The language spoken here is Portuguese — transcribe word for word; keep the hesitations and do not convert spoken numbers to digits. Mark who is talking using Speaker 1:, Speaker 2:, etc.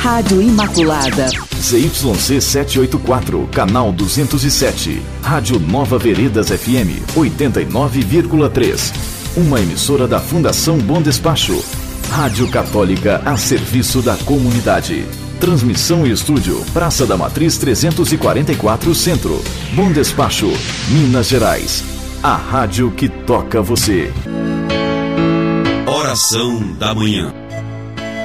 Speaker 1: Rádio Imaculada.
Speaker 2: Z Y C setecentos e oitenta e quatro, canal duzentos e sete. Rádio Nova Veredas F M, oitenta e nove vírgula três. Uma emissora da Fundação Bom Despacho. Rádio Católica a serviço da comunidade. Transmissão e estúdio, Praça da Matriz trezentos e quarenta e quatro, Centro. Bom Despacho, Minas Gerais. A rádio que toca você.
Speaker 3: Oração da manhã.